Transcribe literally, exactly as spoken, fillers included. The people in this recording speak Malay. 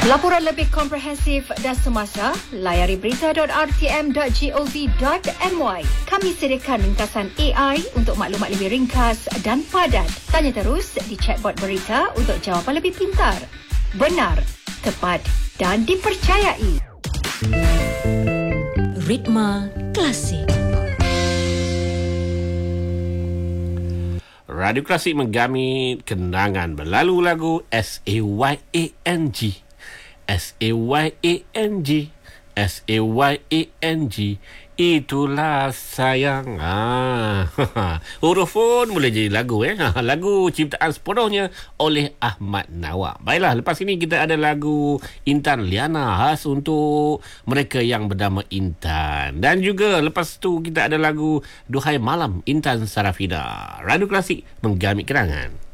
Laporan lebih komprehensif dan semasa, layari berita dot r t m dot gov dot m y. Kami sediakan ringkasan A I untuk maklumat lebih ringkas dan padat. Tanya terus di chatbot berita untuk jawapan lebih pintar, benar, tepat dan dipercayai. Ritma Klasik. Radio Klasik menggamit kenangan berlalu lagu S A Y A N G. S A Y A N G. S A Y A N G. Itulah sayang. Ah, huruf pun boleh jadi lagu eh. Lagu ciptaan sepenuhnya oleh Ahmad Nawak. Baiklah, lepas ini kita ada lagu Intan Liana khas untuk mereka yang bernama Intan. Dan juga lepas tu kita ada lagu Duhai Malam Intan Sarafina. Radio Klasik menggamit kenangan.